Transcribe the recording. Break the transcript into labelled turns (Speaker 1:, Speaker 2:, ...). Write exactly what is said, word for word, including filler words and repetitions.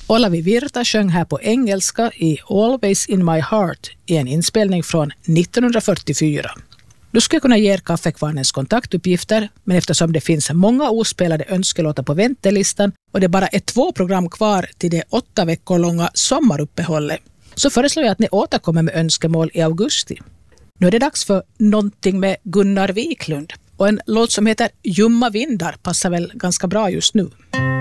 Speaker 1: Olavi Virta sjöng här på engelska i Always in my heart i en inspelning från nittonhundrafyrtiofyra. Du skulle kunna ge er Kaffekvarnens kontaktuppgifter, men eftersom det finns många ospelade önskelåtar på väntelistan och det bara är två program kvar till det åtta veckor långa sommaruppehållet, så föreslår jag att ni återkommer med önskemål i augusti. Nu är det dags för någonting med Gunnar Wiklund, och en låt som heter Ljumma vindar passar väl ganska bra just nu.